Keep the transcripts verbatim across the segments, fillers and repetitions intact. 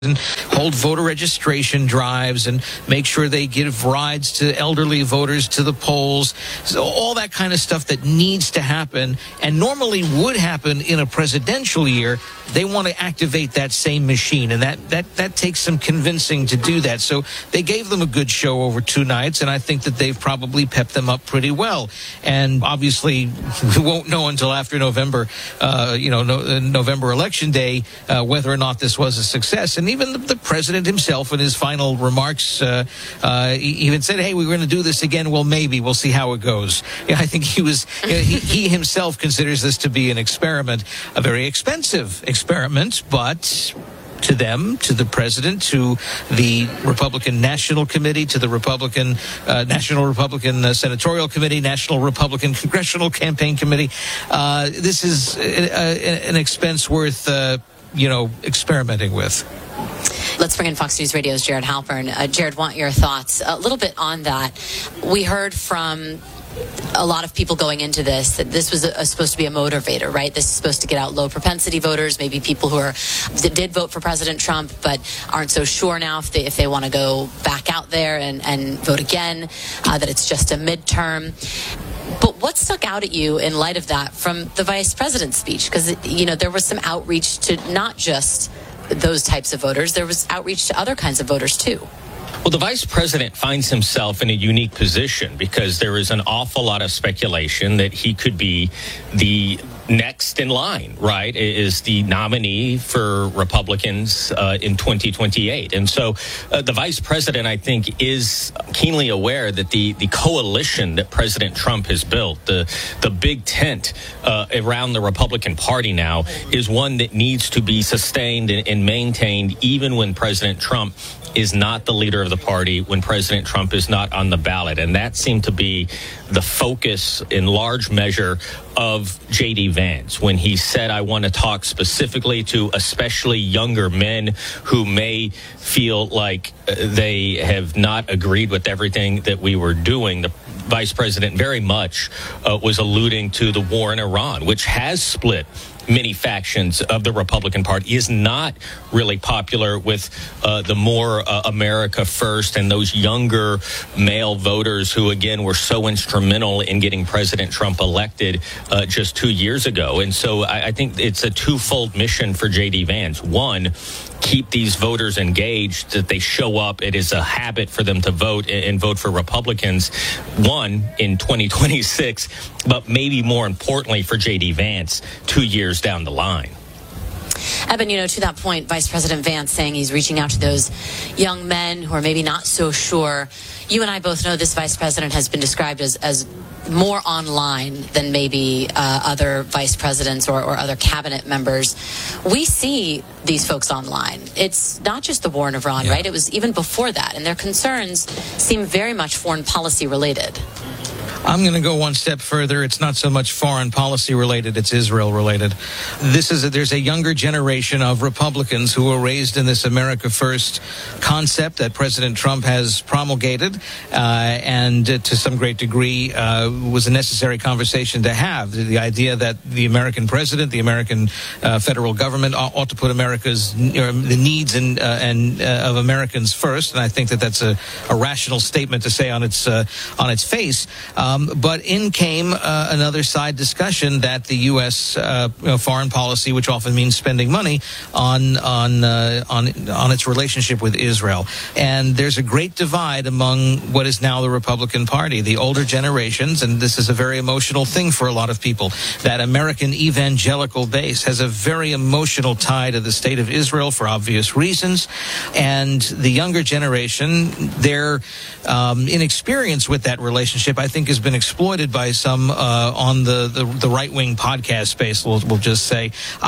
and hold voter registration drives and make sure they give rides to elderly voters to the polls. So all that kind of stuff that needs to happen and normally would happen in a presidential year, they want to activate that same machine. And that, that, that takes some convincing to do that. So they gave them a good show over two nights, and I think that they've probably pepped them up pretty well. And obviously, we won't know until after November, uh, you know, no, November election day, uh, whether or not this was a success. And even the, the president himself in his final remarks uh, uh, even said, hey, we're going to do this again. Well, maybe. We'll see how it goes. Yeah, I think he was, you know, he, he himself considers this to be an experiment, a very expensive experiment, but to them, to the president, to the Republican National Committee, to the Republican uh, National Republican uh, Senatorial Committee, National Republican Congressional Campaign Committee, uh, this is a, a, an expense worth, uh, you know, experimenting with. Let's bring in Fox News Radio's Jared Halpern. Uh, Jared, want your thoughts a little bit on that. We heard from a lot of people going into this that this was a, a, supposed to be a motivator, right? This is supposed to get out low propensity voters, maybe people who are that did vote for President Trump but aren't so sure now if they if they want to go back out there and, and vote again, uh, that it's just a midterm. But what stuck out at you in light of that from the vice president's speech? Because, you know, there was some outreach to not just those types of voters. There was outreach to other kinds of voters, too. Well, the vice president finds himself in a unique position because there is an awful lot of speculation that he could be the next in line, right, is the nominee for Republicans uh, in twenty twenty-eight. And so uh, the vice president, I think, is keenly aware that the, the coalition that President Trump has built, the, the big tent uh, around the Republican Party now, is one that needs to be sustained and, and maintained even when President Trump is not the leader of the party, when President Trump is not on the ballot. And that seemed to be the focus in large measure of J D. Vance when he said, I want to talk specifically to especially younger men who may feel like they have not agreed with everything that we were doing. The vice president very much uh, was alluding to the war in Iran, which has split many factions of the Republican Party, is not really popular with uh, the more uh, America first and those younger male voters who, again, were so instrumental in getting President Trump elected uh, just two years ago. And so I, I think it's a twofold mission for J D. Vance. One, keep these voters engaged, that they show up. It is a habit for them to vote and, and vote for Republicans, one, in twenty twenty-six, but maybe more importantly for J D. Vance, two years down the line. Eben, you know, to that point, Vice President Vance saying he's reaching out to those young men who are maybe not so sure. You and I both know this vice president has been described as, as more online than maybe uh, other vice presidents or, or other cabinet members. We see these folks online. It's not just the war in Iran, yeah. right? It was even before that. And their concerns seem very much foreign policy related. I'm going to go one step further. It's not so much foreign policy related, it's Israel related. This is a, there's a younger generation of Republicans who were raised in this America First concept that President Trump has promulgated, uh, and uh, to some great degree uh, was a necessary conversation to have. The, the idea that the American president, the American uh, federal government ought, ought to put America's you know, the needs and uh, and uh, of Americans first, and I think that that's a, a rational statement to say on its uh, on its face. Uh, Um, but in came uh, another side discussion that the U S Uh, you know, foreign policy, which often means spending money on on uh, on on its relationship with Israel, and there's a great divide among what is now the Republican Party, the older generations, and this is a very emotional thing for a lot of people. That American evangelical base has a very emotional tie to the state of Israel for obvious reasons, and the younger generation, their um, inexperience with that relationship, I think, is been exploited by some uh, on the, the, the right-wing podcast space, we'll, we'll just say.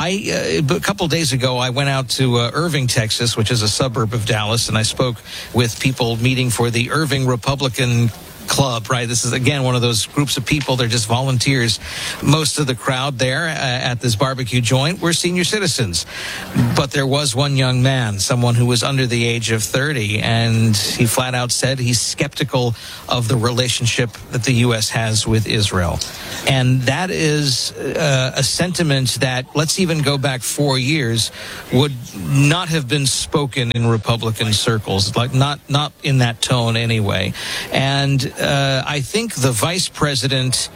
I uh, a couple days ago, I went out to uh, Irving, Texas, which is a suburb of Dallas, and I spoke with people meeting for the Irving Republican club, right? This is, again, one of those groups of people. They're just volunteers. Most of the crowd there uh, at this barbecue joint were senior citizens. But there was one young man, someone who was under the age of thirty, and he flat out said he's skeptical of the relationship that the U S has with Israel. And that is uh, a sentiment that, let's even go back four years, would not have been spoken in Republican circles, like not, not in that tone anyway. And uh, I think the vice president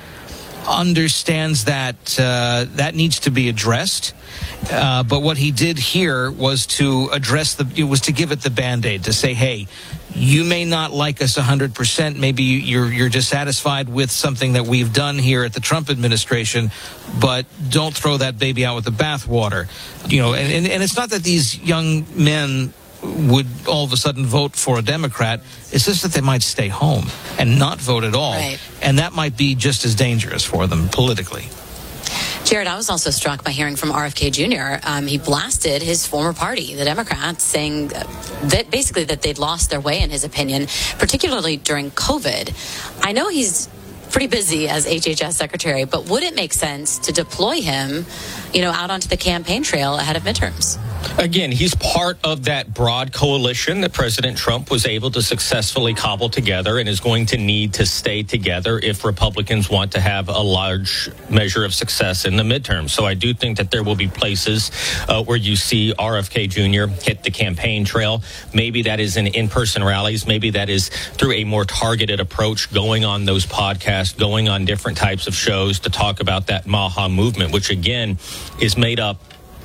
understands that uh, that needs to be addressed. Uh, but what he did here was to address the, it was to give it the Band-Aid, to say, hey, you may not like us one hundred percent. Maybe you're, you're dissatisfied with something that we've done here at the Trump administration, but don't throw that baby out with the bathwater. You know, and, and, and it's not that these young men would all of a sudden vote for a Democrat. It's just that they might stay home and not vote at all. Right. And that might be just as dangerous for them politically. Jared, I was also struck by hearing from R F K Junior Um, he blasted his former party, the Democrats, saying that basically that they'd lost their way, in his opinion, particularly during COVID. I know he's pretty busy as H H S secretary, but would it make sense to deploy him, you know, out onto the campaign trail ahead of midterms? Again, he's part of that broad coalition that President Trump was able to successfully cobble together and is going to need to stay together if Republicans want to have a large measure of success in the midterms. So I do think that there will be places uh, where you see R F K Junior hit the campaign trail. Maybe that is in in-person rallies. Maybe that is through a more targeted approach, going on those podcasts, going on different types of shows to talk about that Maha movement, which again is made up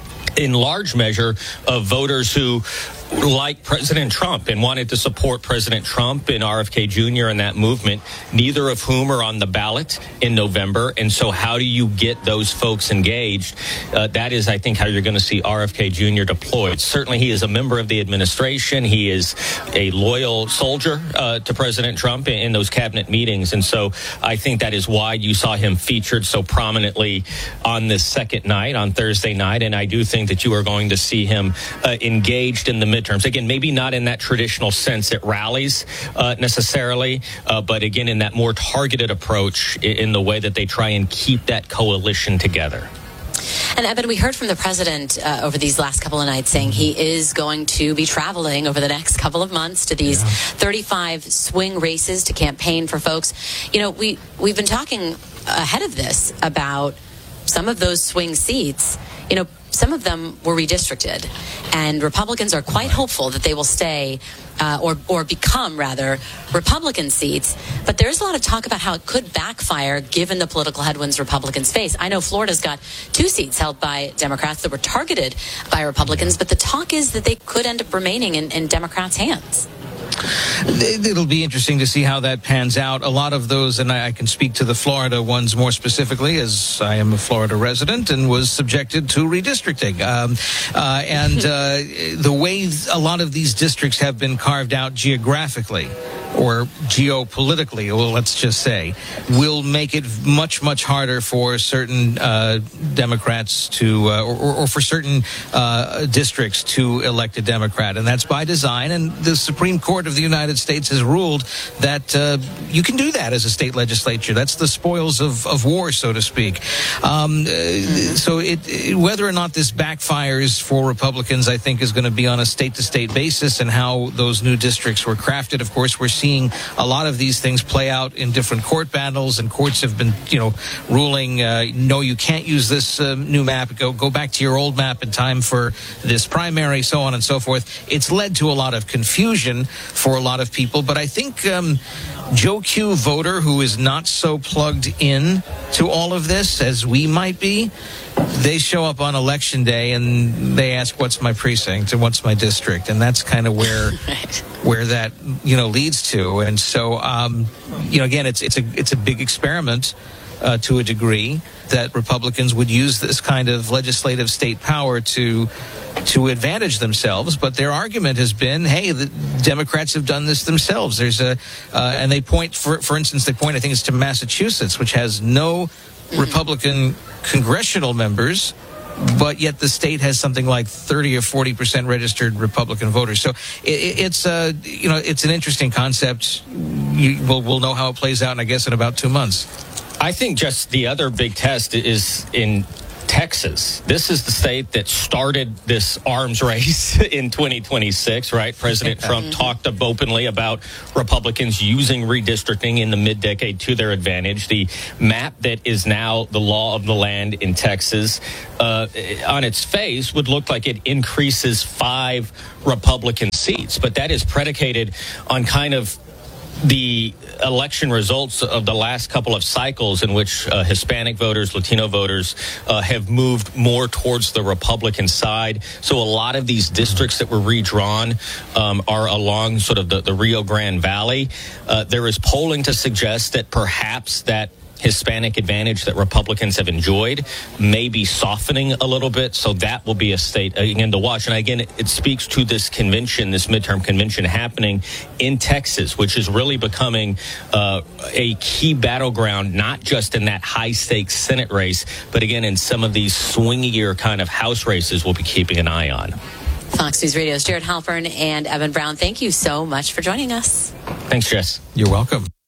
in large measure of voters who like President Trump and wanted to support President Trump and R F K Junior in that movement, neither of whom are on the ballot in November. And so how do you get those folks engaged? Uh, that is, I think, how you're going to see R F K Junior deployed. Certainly, he is a member of the administration. He is a loyal soldier uh, to President Trump in, in those cabinet meetings. And so I think that is why you saw him featured so prominently on this second night, on Thursday night. And I do think that you are going to see him uh, engaged in the midterms. Again, maybe not in that traditional sense at rallies uh, necessarily, uh, but again, in that more targeted approach in, in the way that they try and keep that coalition together. And Eben, we heard from the president uh, over these last couple of nights saying he is going to be traveling over the next couple of months to these yeah. thirty-five swing races to campaign for folks. You know, we, we've been talking ahead of this about some of those swing seats. You know, some of them were redistricted, and Republicans are quite hopeful that they will stay uh, or or become, rather, Republican seats. But there is a lot of talk about how it could backfire given the political headwinds Republicans face. I know Florida's got two seats held by Democrats that were targeted by Republicans, but the talk is that they could end up remaining in, in Democrats' hands. It'll be interesting to see how that pans out. A lot of those, and I can speak to the Florida ones more specifically, as I am a Florida resident and was subjected to redistricting. Um, uh, and uh, the way a lot of these districts have been carved out geographically, or geopolitically, well, let's just say, will make it much, much harder for certain uh, Democrats to, uh, or, or for certain uh, districts to elect a Democrat. And that's by design. And the Supreme Court of the United States has ruled that uh, you can do that as a state legislature. That's the spoils of, of war, so to speak. Um, so it, it, whether or not this backfires for Republicans, I think, is going to be on a state-to-state basis, and how those new districts were crafted. Of course, we're seeing a lot of these things play out in different court battles, and courts have been, you know, ruling, uh, no, you can't use this uh, new map. Go, go back to your old map in time for this primary, so on and so forth. It's led to a lot of confusion for a lot of people, but I think um, Joe Q voter who is not so plugged in to all of this as we might be, they show up on election day and they ask, what's my precinct and what's my district? And that's kind of where right. where that, you know, leads to. And so, um, you know, again, it's it's a it's a big experiment uh, to a degree that Republicans would use this kind of legislative state power to to advantage themselves. But their argument has been, hey, the Democrats have done this themselves. There's a uh, and they point, for for instance, they point, I think it's to Massachusetts, which has no Republican congressional members, but yet the state has something like thirty or forty percent registered Republican voters. So it, it's uh, you know it's an interesting concept. You, we'll, we'll know how it plays out, and I guess in about two months. I think just the other big test is in Texas. This is the state that started this arms race in twenty twenty-six, right? President Trump talked up openly about Republicans using redistricting in the mid-decade to their advantage. The map that is now the law of the land in Texas, uh, on its face, would look like it increases five Republican seats, but that is predicated on kind of the election results of the last couple of cycles in which uh, Hispanic voters, Latino voters uh, have moved more towards the Republican side. So a lot of these districts that were redrawn um, are along sort of the, the Rio Grande Valley. Uh, there is polling to suggest that perhaps that Hispanic advantage that Republicans have enjoyed may be softening a little bit. So that will be a state, again, to watch. And again, it, it speaks to this convention, this midterm convention happening in Texas, which is really becoming uh, a key battleground, not just in that high stakes Senate race, but again, in some of these swingier kind of House races we'll be keeping an eye on. Fox News Radio's Jared Halpern and Evan Brown, thank you so much for joining us. Thanks, Jess. You're welcome.